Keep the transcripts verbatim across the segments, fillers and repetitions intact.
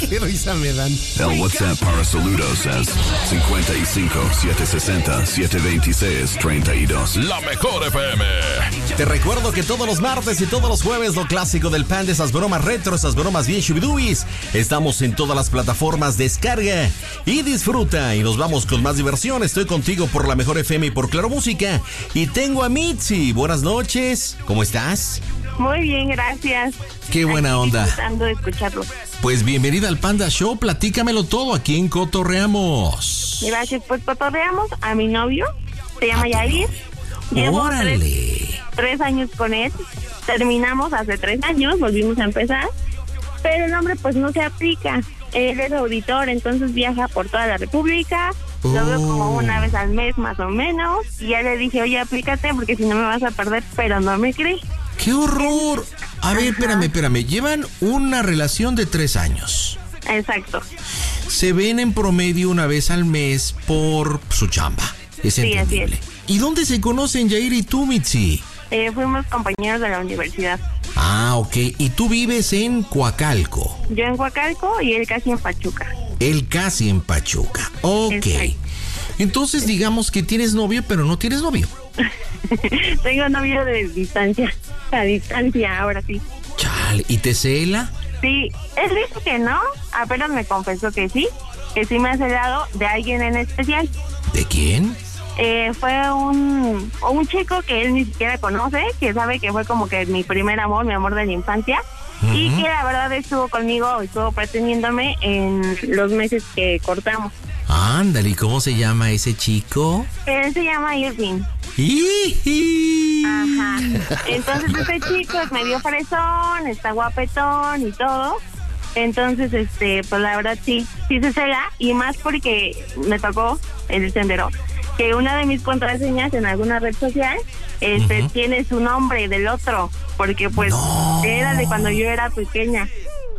Qué risa me dan. El WhatsApp para saludos es cinco cinco, siete seis cero, siete dos seis, tres dos. La mejor F M. Te recuerdo que todos los martes y todos los jueves lo clásico del Panda, esas bromas retro, esas bromas bien shubidubis. Estamos en todas las plataformas, descarga y disfruta. Y nos vamos con más diversión. Estoy contigo por la mejor F M y por Claro Música. Y tengo a Mitzi. Buenas noches. ¿Cómo estás? Muy bien, gracias. Qué buena onda. Disfrutando de escucharlo. Pues bienvenida al Panda Show. Platícamelo todo. ¿A quién cotorreamos? Gracias, pues cotorreamos a mi novio. Se llama Yair. Llevo ¡Órale! Tres, tres años con él. Terminamos hace tres años, volvimos a empezar. Pero el hombre pues no se aplica. Él es auditor, entonces viaja por toda la República. Oh. Lo veo como una vez al mes más o menos. Y ya le dije, oye, aplícate porque si no me vas a perder, pero no me cree. ¡Qué horror! A ver, espérame, espérame. Llevan una relación de tres años. Exacto. Se ven en promedio una vez al mes por su chamba. Es Sí, así entendible. es. ¿Y dónde se conocen Yair y tú, Mitzi? Eh, fuimos compañeros de la universidad. Ah, ok. Y tú vives en Coacalco. Yo en Coacalco y él casi en Pachuca. Él casi en Pachuca. Ok. Exacto. Entonces digamos que tienes novio, pero no tienes novio. Tengo novio de distancia. A distancia, ahora sí. Chale. ¿Y te cela? Sí, él dijo que no, apenas me confesó que sí, que sí me ha celado de alguien en especial. ¿De quién? Eh, fue un, un chico que él ni siquiera conoce, que sabe que fue como que mi primer amor, mi amor de la infancia, uh-huh. Y que la verdad estuvo conmigo, estuvo pretendiéndome en los meses que cortamos. Ándale, ¿y cómo se llama ese chico? Él se llama Irving. ¡Iji! Ajá. Entonces este chico es medio fresón, está guapetón y todo. Entonces, este, pues la verdad sí, sí se cela, y más porque me tocó el sendero que una de mis contraseñas en alguna red social este uh-huh. tiene su nombre del otro, porque pues no. Era de cuando yo era pequeña.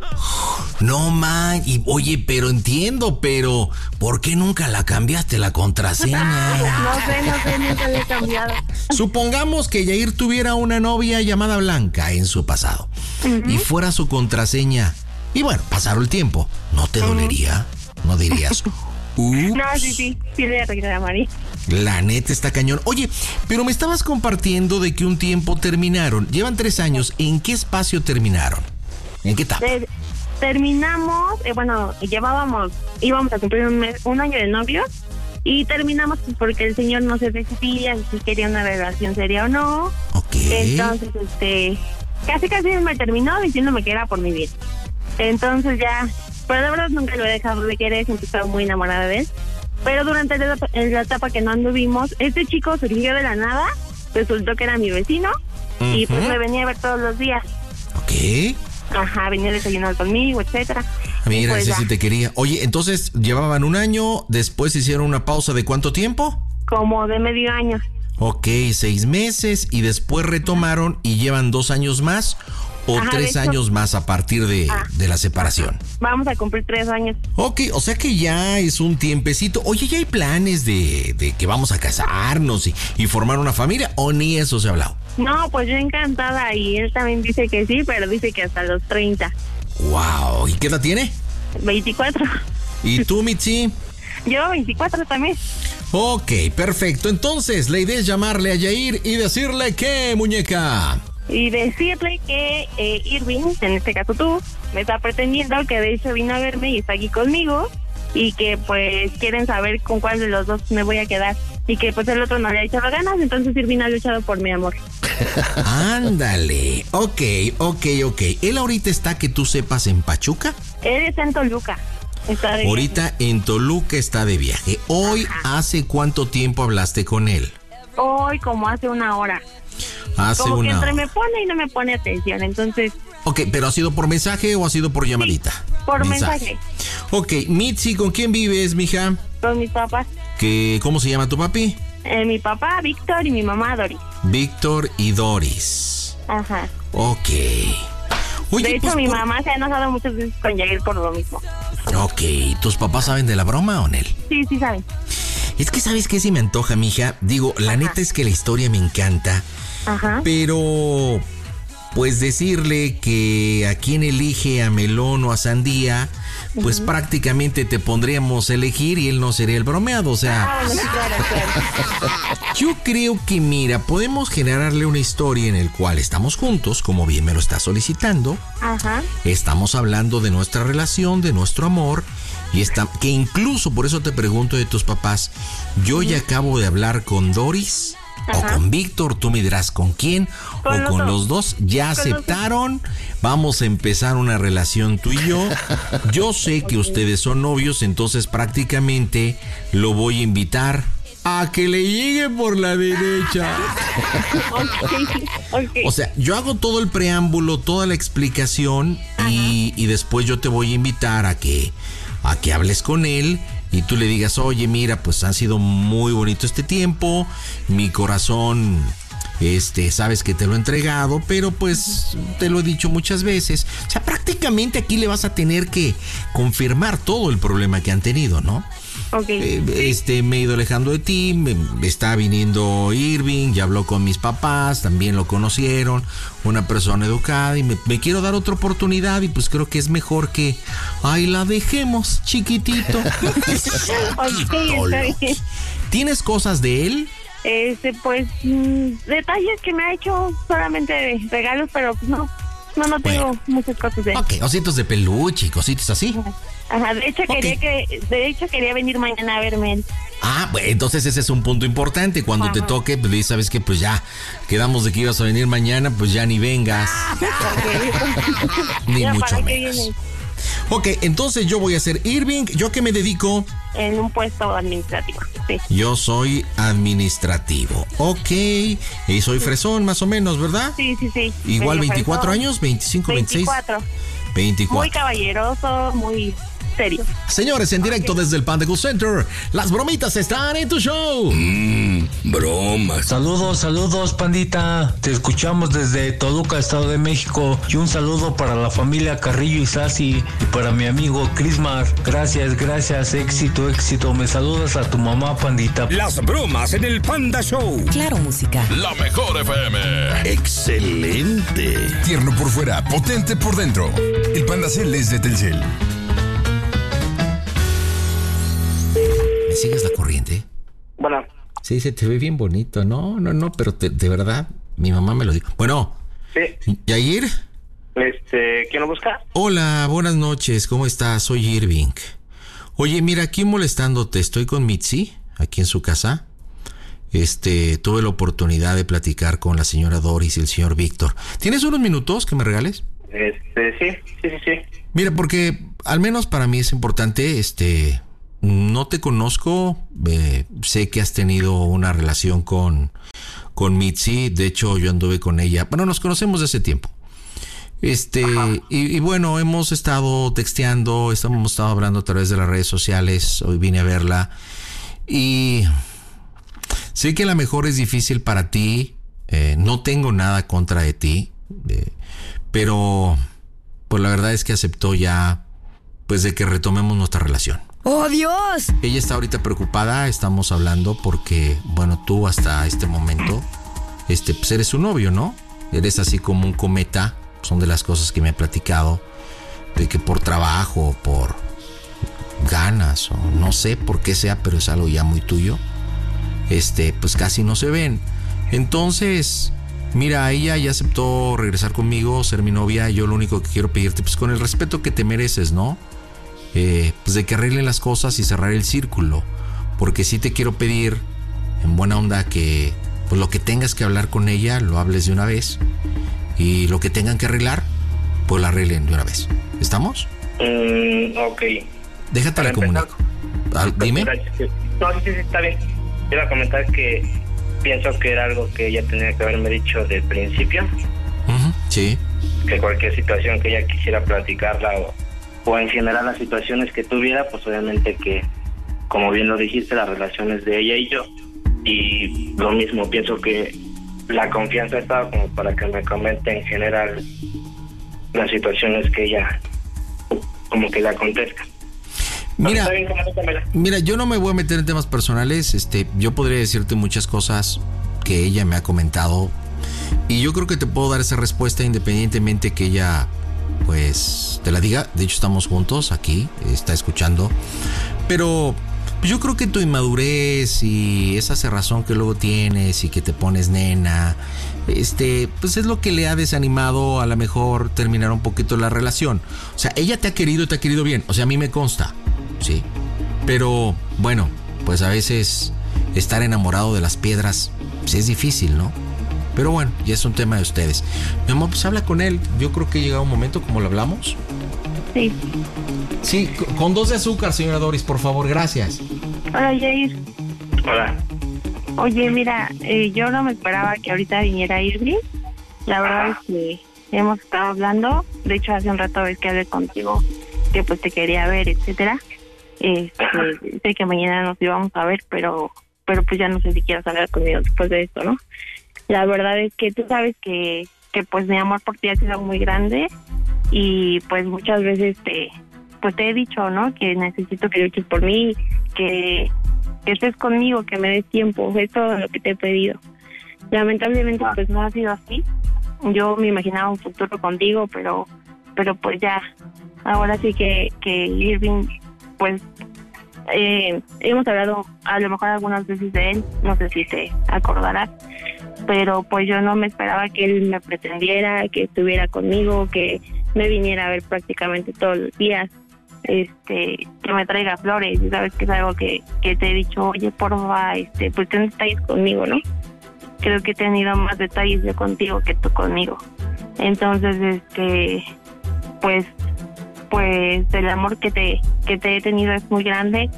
No man, y oye, pero entiendo, pero ¿por qué nunca la cambiaste la contraseña? No sé, no sé, nunca la he cambiado. Supongamos que Yair tuviera una novia llamada Blanca en su pasado, uh-huh. y fuera su contraseña, y bueno, pasaron el tiempo, ¿no te uh-huh. dolería? ¿No dirías? Ups. No, sí, sí, sí le reclamaría. La neta está cañón. Oye, pero me estabas compartiendo de que un tiempo terminaron. Llevan tres años. ¿En qué espacio terminaron? ¿En qué etapa? De, terminamos, eh, bueno, llevábamos, íbamos a cumplir un, mes, un año de novios y terminamos porque el señor no se decidía si quería una relación seria o no. Ok. Entonces, este, casi casi me terminó diciéndome que era por mi bien. Entonces ya, pero de verdad nunca lo he dejado de querer, siempre estaba muy enamorada de él. Pero durante la, la etapa que no anduvimos, este chico surgió de la nada, resultó que era mi vecino, uh-huh. y pues me venía a ver todos los días. Ok. Ajá, venía a desayunar conmigo, etcétera. Mira, pues ese ya. sí te quería. Oye, entonces llevaban un año, después hicieron una pausa de ¿cuánto tiempo? Como de medio año. Ok, seis meses, y después retomaron y llevan dos años más. ¿O Ajá, tres hecho, años más a partir de, ah, de la separación? Vamos a cumplir tres años. Ok, o sea que ya es un tiempecito. Oye, ¿ya hay planes de, de que vamos a casarnos y, y formar una familia? ¿O ni eso se ha hablado? No, pues yo encantada, y él también dice que sí, pero dice que hasta los treinta. Wow, ¿y qué edad tiene? veinticuatro. ¿Y tú, Mitzi? Yo veinticuatro también. Ok, perfecto. Entonces, la idea es llamarle a Yair y decirle ¿qué, muñeca? Y decirle que eh, Irving, en este caso tú, me está pretendiendo, que de hecho vino a verme y está aquí conmigo, y que pues quieren saber con cuál de los dos me voy a quedar, y que pues el otro no le ha echado ganas, entonces Irving ha luchado por mi amor. Ándale, ok, ok, ok. ¿Él ahorita está, que tú sepas, en Pachuca? Él está en Toluca. Está de ahorita viaje. En Toluca está de viaje. Hoy, Ajá. ¿hace cuánto tiempo hablaste con él? Hoy como hace una hora. Hace como una que entre hora. me pone y no me pone atención, entonces... Ok, ¿pero ha sido por mensaje o ha sido por llamadita? Sí, por mensaje. mensaje. Ok, Mitzi, ¿con quién vives, mija? Con mis papás. ¿Qué, ¿Cómo se llama tu papi? Eh, mi papá, Víctor, y mi mamá, Doris. Víctor y Doris. Ajá. Ok. Oye, de hecho, pues, mi por... mamá se ha enojado muchas veces con Yair por lo mismo. Ok, ¿tus papás saben de la broma o no? Sí, sí saben. Es que, ¿sabes qué? Si me antoja, mija. Digo, la Ajá. neta es que la historia me encanta. Ajá. Pero... pues decirle que a quien elige a melón o a sandía, pues uh-huh. prácticamente te pondríamos a elegir y él no sería el bromeado, o sea. Ah, bueno, claro, claro. Yo creo que, mira, podemos generarle una historia en el cual estamos juntos, como bien me lo está solicitando. Ajá. Estamos hablando de nuestra relación, de nuestro amor, y está, que incluso, por eso te pregunto de tus papás, yo uh-huh. ya acabo de hablar con Doris. Ajá. O con Víctor, tú me dirás con quién, con o con los, los dos, ya con aceptaron, vamos a empezar una relación tú y yo. Yo sé que ustedes son novios, entonces prácticamente lo voy a invitar a que le llegue por la derecha. Okay, okay. O sea, yo hago todo el preámbulo, toda la explicación y, y después yo te voy a invitar a que, a que hables con él. Y tú le digas, oye, mira, pues ha sido muy bonito este tiempo, mi corazón, este, sabes que te lo he entregado, pero pues te lo he dicho muchas veces. O sea, prácticamente aquí le vas a tener que confirmar todo el problema que han tenido, ¿no? Okay. Eh, este, me he ido alejando de ti, me, me está viniendo Irving, ya habló con mis papás, también lo conocieron, una persona educada y me, me quiero dar otra oportunidad y pues creo que es mejor que, ay, la dejemos, chiquitito. Okay, está bien. ¿Tienes cosas de él? Este, pues, mmm, detalles que me ha hecho, solamente regalos, pero pues no, no, no tengo bueno. muchas cosas de él. Ok, ositos de peluche y cositas así. Ajá, de hecho okay. quería que, de hecho quería venir mañana a verme. Ah, pues entonces ese es un punto importante. Cuando Ajá. te toque, pues sabes que pues ya quedamos de que ibas a venir mañana, pues ya ni vengas. Okay. Ni ya, mucho menos. Ok, entonces yo voy a ser Irving. ¿Yo qué me dedico? En un puesto administrativo, sí. Yo soy administrativo. Ok. Y soy fresón, más o menos, ¿verdad? Sí, sí, sí. Igual veinticuatro fresón. Años, veinticinco, veinticuatro. veintiséis. veinticuatro. Muy caballeroso, muy serio. Señores, en directo okay. desde el Panda Cool Center, las bromitas están en tu show. Mmm, bromas. Saludos, saludos, pandita. Te escuchamos desde Toluca, Estado de México. Y un saludo para la familia Carrillo y Sasi y para mi amigo Crismar. Gracias, gracias, éxito, éxito. Me saludas a tu mamá, pandita. Las bromas en el Panda Show. Claro, música. La mejor F M. Excelente. Tierno por fuera, potente por dentro. El Panda Cel es de Telcel. ¿Me sigues la corriente? Bueno. Sí, se te ve bien bonito. No, no, no, pero te, de verdad, mi mamá me lo dijo. Bueno. Sí. ¿Yair? Este, ¿quién lo busca? Hola, buenas noches, ¿cómo estás? Soy Irving. Oye, mira, aquí molestándote, estoy con Mitzi, aquí en su casa. Este, tuve la oportunidad de platicar con la señora Doris y el señor Víctor. ¿Tienes unos minutos que me regales? Este, sí, sí, sí, sí. Mira, porque al menos para mí es importante, este... No te conozco, eh, sé que has tenido una relación con, con Mitzi, de hecho yo anduve con ella, bueno, nos conocemos de hace tiempo. Este, y, y bueno, hemos estado texteando, hemos estado hablando a través de las redes sociales, hoy vine a verla y sé que a lo mejor es difícil para ti, eh, no tengo nada contra de ti, eh, pero pues la verdad es que aceptó ya, pues de que retomemos nuestra relación. ¡Oh, Dios! Ella está ahorita preocupada, estamos hablando porque, bueno, tú hasta este momento, este, pues eres su novio, ¿no? Eres así como un cometa, son de las cosas que me ha platicado, de que por trabajo, por ganas, o no sé por qué sea, pero es algo ya muy tuyo, este, pues casi no se ven. Entonces, mira, ella ya aceptó regresar conmigo, ser mi novia, yo lo único que quiero pedirte, pues con el respeto que te mereces, ¿no? Eh, pues de que arreglen las cosas y cerrar el círculo, porque sí te quiero pedir en buena onda que pues lo que tengas que hablar con ella lo hables de una vez y lo que tengan que arreglar pues lo arreglen de una vez. ¿Estamos? Mm, ok. Déjate la comunico. Ah, dime. No, sí, sí, está bien. Iba a comentar que pienso que era algo que ella tenía que haberme dicho del principio. Uh-huh, sí. Que cualquier situación que ella quisiera platicarla o o en general las situaciones que tuviera, pues obviamente que, como bien lo dijiste, las relaciones de ella y yo, y lo mismo, pienso que la confianza ha estado como para que me comente en general las situaciones que ella, como que le acontezcan. Mira, mira, yo no me voy a meter en temas personales, este, yo podría decirte muchas cosas que ella me ha comentado, Y yo creo que te puedo dar esa respuesta independientemente que ella, pues, te la diga. De hecho, estamos juntos aquí, está escuchando. Pero yo creo que tu inmadurez y esa cerrazón que luego tienes y que te pones nena, este, pues es lo que le ha desanimado a lo mejor terminar un poquito la relación. O sea, ella te ha querido y te ha querido bien. O sea, a mí me consta, sí. Pero, bueno, pues a veces estar enamorado de las piedras, pues es difícil, ¿no? Pero bueno, ya es un tema de ustedes. Mi amor, pues habla con él. Yo creo que llega un momento, como lo hablamos. Sí. Sí, con dos de azúcar, señora Doris, por favor, gracias. Hola, Jair. Hola. Oye, mira, eh, yo no me esperaba que ahorita viniera Irving. La verdad es que hemos estado hablando. De hecho, hace un rato es que hablé contigo, que pues te quería ver, etcétera. Este, sé que mañana nos íbamos a ver, pero pero pues ya no sé si quieres hablar conmigo después de esto, ¿no? La verdad es que tú sabes que, que pues mi amor por ti ha sido muy grande y pues muchas veces te pues te he dicho, ¿no? Que necesito que luches por mí, que, que estés conmigo, que me des tiempo, es todo lo que te he pedido. Lamentablemente pues no ha sido así. Yo me imaginaba un futuro contigo, pero pero pues ya, ahora sí que, que Irving, pues eh, hemos hablado a lo mejor algunas veces de él, no sé si te acordarás, pero pues yo no me esperaba que él me pretendiera, que estuviera conmigo, que me viniera a ver prácticamente todos los días, este, que me traiga flores, y sabes que es algo que, que te he dicho, oye, porfa, este, pues ten detalles conmigo, ¿no? Creo que he tenido más detalles yo contigo que tú conmigo. Entonces, este, pues, pues el amor que te, que te he tenido es muy grande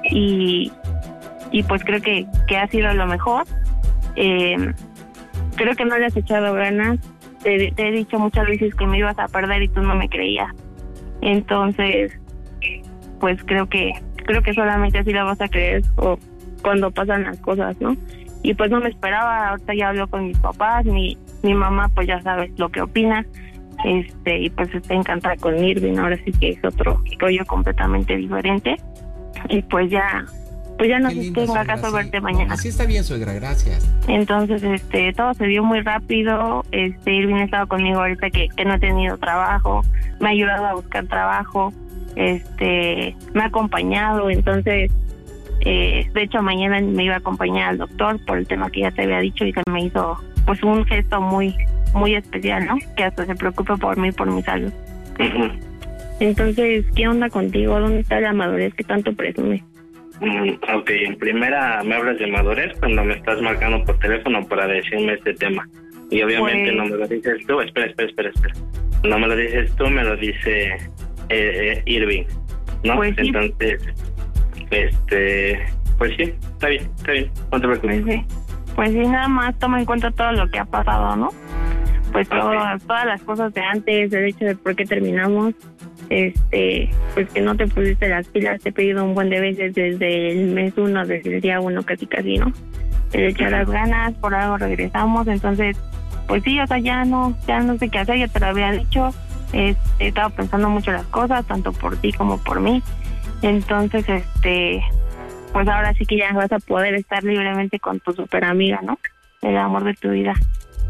y, y pues creo que, que ha sido lo mejor. Eh, creo que no le has echado ganas. Te, te he dicho muchas veces que me ibas a perder y tú no me creías. Entonces, pues creo que, creo que solamente así la vas a creer o cuando pasan las cosas, ¿no? Y pues no me esperaba, ahorita ya hablo con mis papás, mi, mi mamá pues ya sabes lo que opina, este, y pues está encantada con Irving, ahora sí que es otro rollo completamente diferente, y pues ya, pues ya no sé si tenga caso verte mañana. Así está bien, suegra, gracias. Entonces, este, todo se dio muy rápido, este, Irving ha estado conmigo ahorita que, que no he tenido trabajo, me ha ayudado a buscar trabajo, este, me ha acompañado, entonces, Eh, de hecho mañana me iba a acompañar al doctor por el tema que ya te había dicho y se me hizo pues un gesto muy muy especial, ¿no? Que hasta se preocupa por mí, por mi salud. Uh-huh. Entonces, ¿qué onda contigo? ¿Dónde está la madurez que tanto presumes? Mm, ok, en primera me hablas de madurez cuando me estás marcando por teléfono para decirme este tema. Y obviamente pues... no me lo dices tú, espera, espera, espera, espera. No me lo dices tú, me lo dice eh, eh, Irving, ¿no? Pues sí. Entonces... Este, pues sí, está bien, está bien, no te preocupes. Pues sí, pues sí, nada más toma en cuenta todo lo que ha pasado, ¿no? Pues todo, okay. Todas las cosas de antes, el hecho de por qué terminamos, este, pues que no te pusiste las pilas, te he pedido un buen de veces desde el mes uno, desde el día uno casi casi, ¿no? El echar las ganas, por algo regresamos, entonces, pues sí, o sea, ya no, ya no sé qué hacer, ya te lo había dicho, este, he estado pensando mucho las cosas, tanto por ti como por mí. Entonces, este, pues ahora sí que ya vas a poder estar libremente con tu super amiga, ¿no? El amor de tu vida.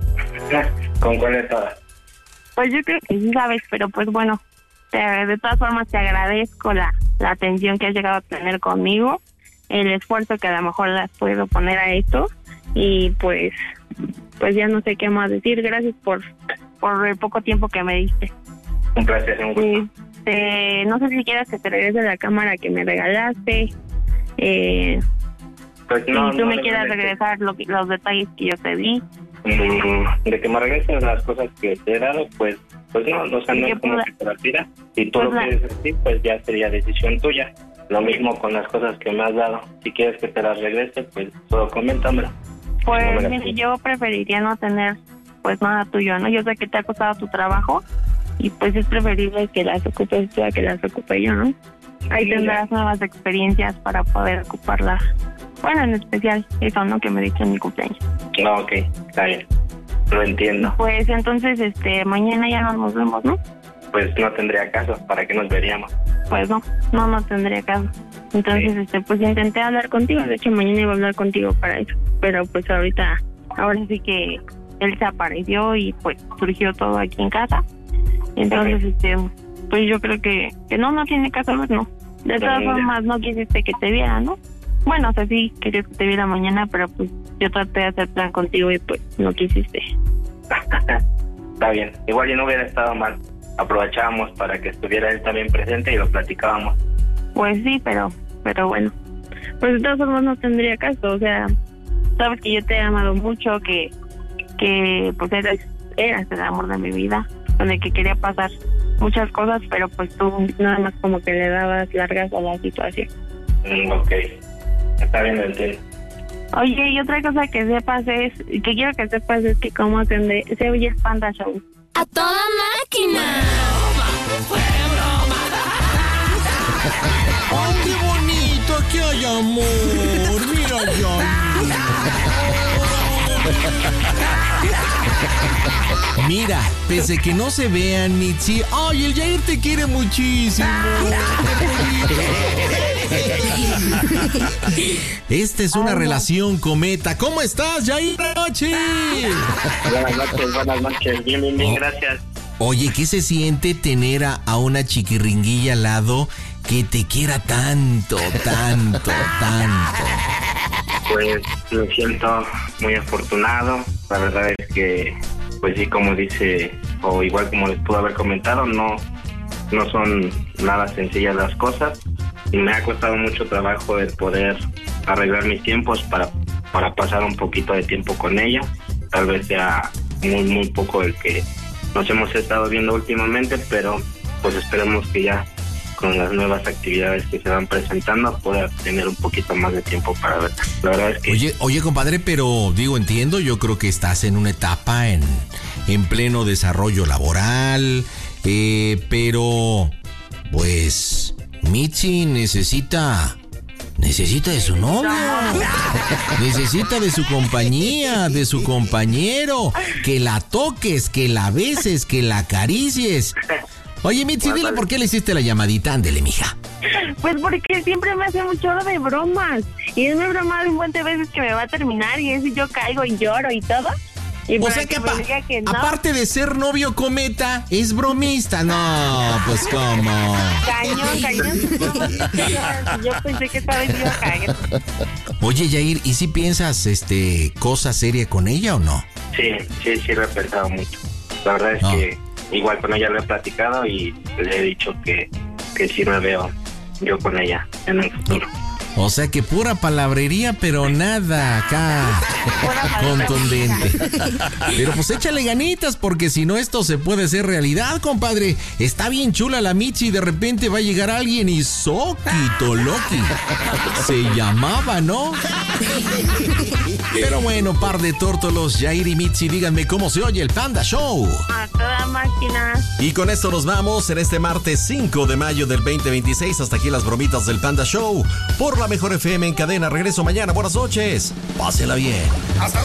¿Con cuál estás? Pues yo creo que sí sabes, pero pues bueno, te, de todas formas te agradezco la, la atención que has llegado a tener conmigo, el esfuerzo que a lo mejor le has podido poner a esto y pues, pues ya no sé qué más decir. Gracias por, por el poco tiempo que me diste. Un placer, un gusto. Sí. Eh, no sé si quieras que te regrese la cámara que me regalaste. Eh, pues no, si tú no, me no, quieras no, regresar lo, los detalles que yo te di. De que me regresen las cosas que te he dado, pues pues no, no, o sea, no es como que te las pida. Si tú pues lo quieres decir, pues ya sería decisión tuya. Lo mismo con las cosas que me has dado. Si quieres que te las regrese, pues solo coméntamelo. Pues no mire, yo preferiría no tener pues nada tuyo, ¿no? Yo sé que te ha costado tu trabajo y pues es preferible que las ocupes tú a que las ocupe yo, ¿no? Ahí sí, tendrás ya nuevas experiencias para poder ocuparlas. Bueno, en especial eso, ¿no? Que me dicho en mi cumpleaños. No, ok, está bien. Lo entiendo. Pues entonces, este, mañana ya no nos vemos, ¿no? Pues no tendría caso, ¿para qué nos veríamos? Pues no, no, no tendría caso. Entonces, sí. este, pues intenté hablar contigo, de hecho mañana iba a hablar contigo para eso, pero pues ahorita, ahora sí que él se apareció y pues surgió todo aquí en casa. Entonces, este, pues yo creo que, que no, no tiene caso vernos. De todas formas, no quisiste que te viera, ¿no? Bueno, o sea, sí querías que te viera mañana, pero pues yo traté de hacer plan contigo y pues no quisiste. Está bien, igual yo no hubiera estado mal. Aprovechábamos para que estuviera él también presente y lo platicábamos. Pues sí, pero, pero bueno, pues de todas formas no tendría caso, o sea, sabes que yo te he amado mucho, que, que pues eras, eras el amor de mi vida, con el que quería pasar muchas cosas, pero pues tú nada más como que le dabas largas a la situación. Mm, ok, está bien, entiendo. Oye, y otra cosa que sepas es, que quiero que sepas es que cómo se, se oye el Panda Show. ¡A toda máquina! ¡Ay, qué bonito! ¡Aquí hay amor! ¡Mira, Yair! Mira, pese que no se vean, Mitzi, ¡ay, el Yair te quiere muchísimo! Esta es una relación cometa. ¿Cómo estás, Yair? Buenas noches, buenas noches. Bien, bien, bien, gracias. Oye, ¿qué se siente tener a, a una chiquirringuilla al lado que te quiera tanto, tanto, tanto? Pues me siento muy afortunado. La verdad es que, pues sí, como dice, o igual como les pudo haber comentado, no, no son nada sencillas las cosas. Y me ha costado mucho trabajo el poder arreglar mis tiempos para, para pasar un poquito de tiempo con ella. Tal vez sea muy, muy poco el que nos hemos estado viendo últimamente, pero pues esperemos que ya con las nuevas actividades que se van presentando pueda tener un poquito más de tiempo para ver. La verdad es que... Oye, oye, compadre, pero digo, entiendo, yo creo que estás en una etapa en, en pleno desarrollo laboral, eh, pero pues Mitzi necesita... Necesita de su novio, necesita de su compañía, de su compañero, que la toques, que la beses, que la acaricies. Oye, Mitzi, dile por qué le hiciste la llamadita, ándele, mija. Pues porque siempre me hace mucho hora de bromas, y él me ha bromado un buen de veces que me va a terminar, y eso yo caigo y lloro y todo. Y o sea que, apa- que no. Aparte de ser novio cometa, es bromista. No, pues cómo. Cañón, cañón. Yo pensé que esta vez iba a caer. Oye, Yair, ¿y si piensas este cosa seria con ella o no? Sí, sí, sí lo he pensado mucho. La verdad es no. que igual con ella lo he platicado y le he dicho que, que sí me veo yo con ella en el futuro. O sea que pura palabrería, pero nada acá contundente. Pero pues échale ganitas, porque si no esto se puede hacer realidad, compadre. Está bien chula la Mitzi y de repente va a llegar alguien y Soquito Loki. Se llamaba, ¿no? Pero bueno, par de tórtolos, Yair y Mitzi, díganme cómo se oye el Panda Show. A toda máquina. Y con esto nos vamos en este martes cinco de mayo del veinte veintiséis. Hasta aquí las bromitas del Panda Show por la Mejor F M en cadena. Regreso mañana. Buenas noches. Pásela bien. Hasta